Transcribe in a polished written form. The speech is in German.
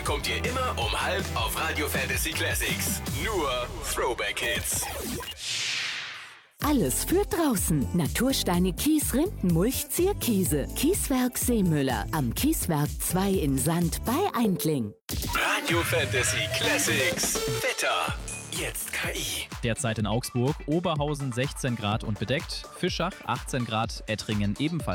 bekommt ihr immer um 5 auf Radio Fantasy Classics. Nur Throwback Hits. Alles für draußen. Natursteine, Kies, Rindenmulch, Zierkiese. Kieswerk Seemüller. Am Kieswerk 2 in Sand bei Eindling. Radio Fantasy Classics. Wetter. Jetzt KI. Derzeit in Augsburg, Oberhausen 16 Grad und bedeckt, Fischach 18 Grad, Ettringen ebenfalls